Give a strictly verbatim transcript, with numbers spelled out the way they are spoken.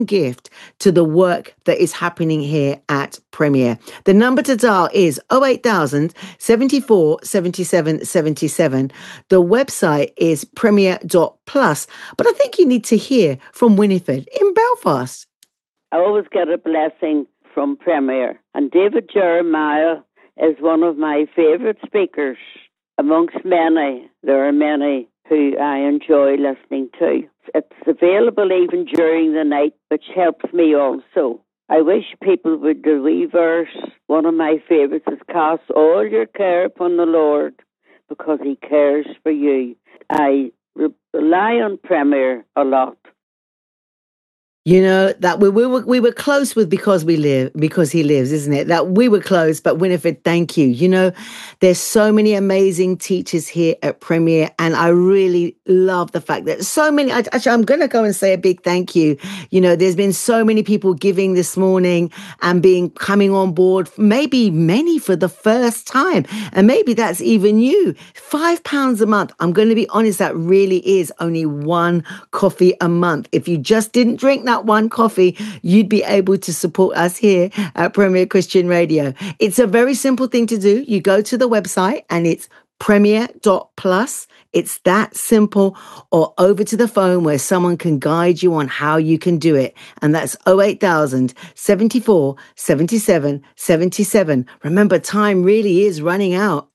gift to the work that is happening here at Premier. The number to dial is oh eight thousand, seventy-four, seventy-seven, seventy-seven. The website is premier dot plus. But I think you need to hear from Winifred in Belfast. I always get a blessing from Premier. And David Jeremiah is one of my favourite speakers. Amongst many, there are many who I enjoy listening to. It's available even during the night, which helps me also. I wish people would do the verse. One of my favourites is cast all your care upon the Lord because he cares for you. I rely on Premier a lot. You know, that we, we were we were close with because we live, because he lives, isn't it? That we were close, but Winifred, thank you. You know, there's so many amazing teachers here at Premier, and I really love the fact that so many, actually, I'm going to go and say a big thank you. You know, there's been so many people giving this morning and being coming on board, maybe many for the first time. And maybe that's even you. Five pounds a month. I'm going to be honest, that really is only one coffee a month. If you just didn't drink that one coffee, you'd be able to support us here at Premier Christian Radio. It's a very simple thing to do. You go to the website and it's premier dot plus. It's that simple, or over to the phone where someone can guide you on how you can do it. And that's oh eight thousand, seventy-four, seventy-seven, seventy-seven. Remember, time really is running out.